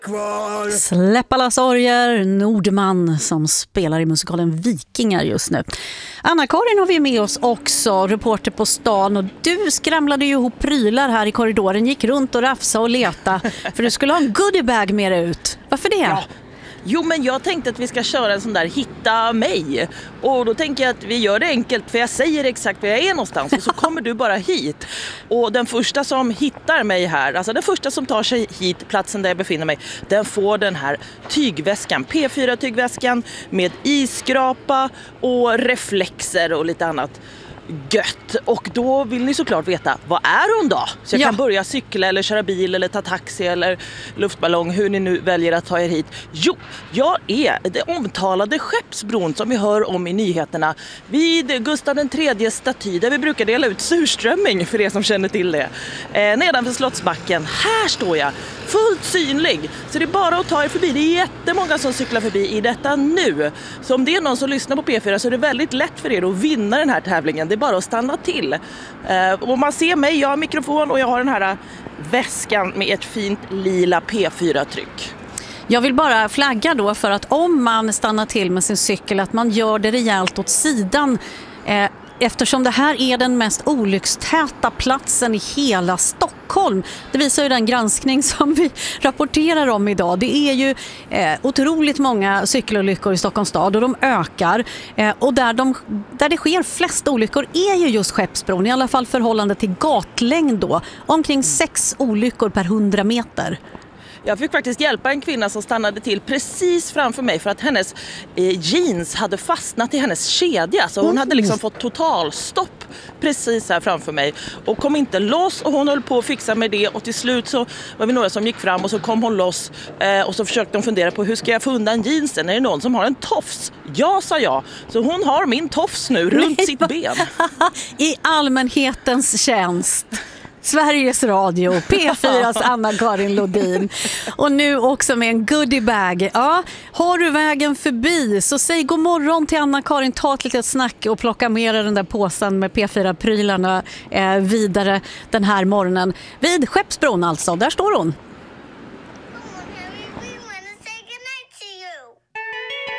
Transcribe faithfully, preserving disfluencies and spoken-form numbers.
Släpp alla sorger, Nordman som spelar i musikalen Vikingar just nu. Anna-Karin har vi med oss också, reporter på stan, och du skramlade ju ihop prylar här i korridoren, gick runt och rafsa och leta för du skulle ha en goodiebag med dig ut. Varför det? Ja. Jo, men jag tänkte att vi ska köra en sån där hitta mig. Och då tänker jag att vi gör det enkelt, för jag säger exakt var jag är någonstans och så kommer du bara hit. Och den första som hittar mig här, alltså den första som tar sig hit, platsen där jag befinner mig, den får den här tygväskan, P fyra tygväskan med isskrapa och reflexer och lite annat gött. Och då vill ni såklart veta, vad är hon då? Så jag ja. kan börja cykla eller köra bil eller ta taxi eller luftballong, hur ni nu väljer att ta er hit. Jo, jag är det omtalade Skeppsbron som vi hör om i nyheterna vid Gustav den tredje staty, där vi brukar dela ut surströmming för er som känner till det. Eh, nedanför Slottsbacken, här står jag, fullt synlig. Så det är bara att ta er förbi. Det är jättemånga som cyklar förbi i detta nu. Så om det är någon som lyssnar på P fyra så är det väldigt lätt för er att vinna den här tävlingen. Det är bara att stanna till. Eh, och man ser mig, jag har mikrofon och jag har den här väskan med ett fint lila P fyra-tryck. Jag vill bara flagga då för att om man stannar till med sin cykel, att man gör det rejält åt sidan. Eh, Eftersom det här är den mest olyckstäta platsen i hela Stockholm. Det visar ju den granskning som vi rapporterar om idag. Det är ju eh, otroligt många cykelolyckor i Stockholms stad och de ökar. Eh, och där, de, där det sker flest olyckor är ju just Skeppsbron, i alla fall förhållande till gatlängd då. Omkring sex olyckor per hundra meter. Jag fick faktiskt hjälpa en kvinna som stannade till precis framför mig för att hennes eh, jeans hade fastnat i hennes kedja. Så hon hade liksom fått totalstopp precis här framför mig och kom inte loss, och hon höll på att fixa med det, och till slut så var vi några som gick fram och så kom hon loss eh, och så försökte de fundera på hur ska jag få undan jeansen, är det någon som har en tofs? Ja, sa jag. Så hon har min tofs nu runt Nej, sitt ben. I allmänhetens tjänst. Sveriges Radio, P fyras Anna-Karin Lodin. Och nu också med en goodiebag. Ja, har du vägen förbi så säg god morgon till Anna-Karin. Ta ett litet snack och plocka med den där påsen med P fyra-prylarna eh, vidare den här morgonen. Vid Skeppsbron alltså, där står hon.